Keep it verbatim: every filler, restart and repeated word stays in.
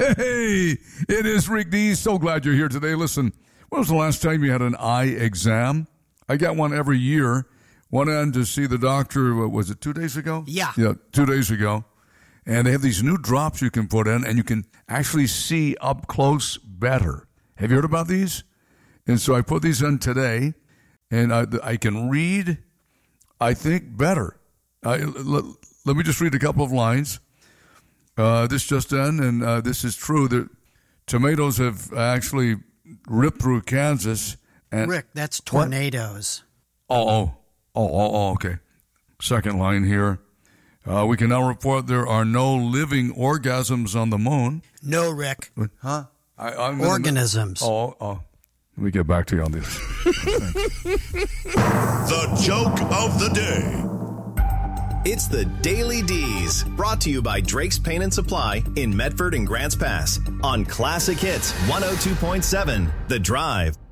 Hey, it is Rick D. So glad you're here today. Listen, when was the last time you had an eye exam? I get one every year. Went in to see the doctor, what was it, two days ago? Yeah. Yeah, two days ago. And they have these new drops you can put in, and you can actually see up close better. Have you heard about these? And so I put these in today, and I, I can read, I think, better. I, let, let me just read a couple of lines. Uh, this just in, and uh, this is true. The tomatoes have actually ripped through Kansas. And Rick, that's tornadoes. Oh, oh, oh, oh, oh, okay. Second line here. Uh, we can now report there are no living organisms on the moon. No, Rick. Huh? I, I'm Organisms. Gonna, oh, oh. Let me get back to you on this. The joke of the day. It's the Daily D's, brought to you by Drake's Paint and Supply in Medford and Grants Pass on Classic Hits one oh two point seven, The Drive.